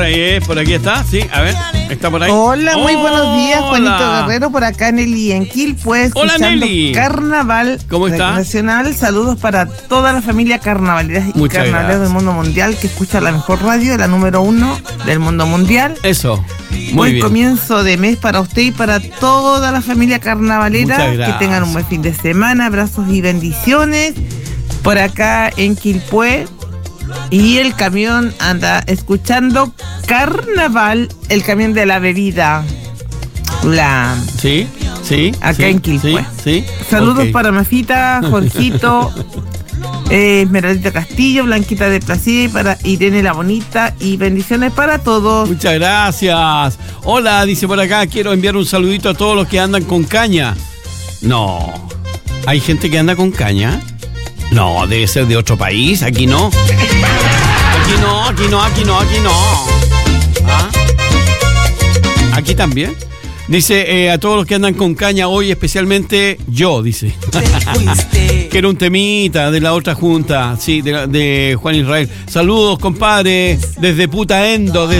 Por aquí está, sí, a ver, está por ahí. Hola, muy buenos días, Juanito Hola. Guerrero, por acá Nelly en Quilpué, Hola, escuchando Nelly. Carnaval. ¿Cómo está? Nacional, saludos para toda la familia carnavalera y Muchas carnavaleros gracias. del mundo mundial que escucha la mejor radio, la número 1 del mundo mundial. Eso, muy Buen bien. comienzo de mes para usted y para toda la familia carnavalera. Muchas Que gracias. tengan un buen fin de semana, abrazos y bendiciones. Por acá en Quilpué. Y el camión anda escuchando Carnaval, el camión de la bebida. Sí, sí. Acá sí, en Quilpué. Sí, sí. Saludos Ok. para Mafita, Jorgito, Esmeraldita Castillo, Blanquita de Placida y para Irene la Bonita. Y bendiciones para todos. Muchas gracias. Hola, dice por acá, quiero enviar un saludito a todos los que andan con caña. No, ¿hay gente que anda con caña? No, debe ser de otro país, aquí no. Aquí no, aquí no, aquí no, aquí no. ¿Ah? Aquí también. Dice a todos los que andan con caña hoy, especialmente yo, dice. Que era un temita de la otra junta, sí, de Juan Israel. Saludos, compadre, desde Putaendo, desde